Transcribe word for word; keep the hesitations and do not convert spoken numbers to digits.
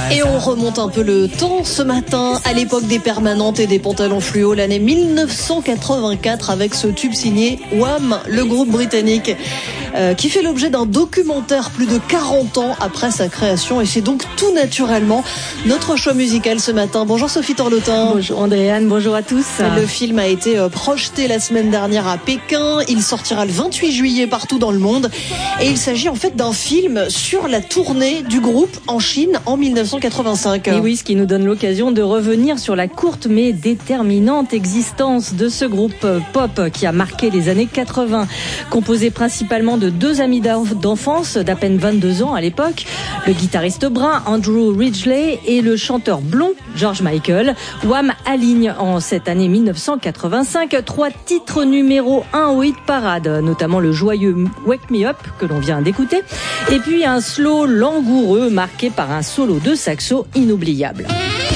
Et on remonte un peu le temps ce matin, à l'époque des permanentes et des pantalons fluo, l'année mille neuf cent quatre-vingt-quatre, avec ce tube signé Wham, le groupe britannique, euh, qui fait l'objet d'un documentaire plus de quarante ans après sa création. Et c'est donc tout naturellement notre choix musical ce matin. Bonjour Sophie Torlotin. Bonjour Andréane, bonjour à tous. Le film a été projeté la semaine dernière à Pékin. Il sortira le vingt-huit juillet partout dans le monde. Et il s'agit en fait d'un film sur la tournée du groupe en Chine en mille neuf cent quatre-vingt-cinq. Et oui, ce qui nous donne l'occasion de revenir sur la courte mais déterminante existence de ce groupe pop qui a marqué les années quatre-vingts. Composé principalement de deux amis d'enfance d'à peine vingt-deux ans à l'époque, le guitariste brun Andrew Ridgeley et le chanteur blond George Michael, Wham aligne en cette année mille neuf cent quatre-vingt-cinq trois titres numéro un au hit parade, notamment le joyeux Wake Me Up que l'on vient d'écouter, et puis un slow langoureux marqué par un solo de saxo inoubliable.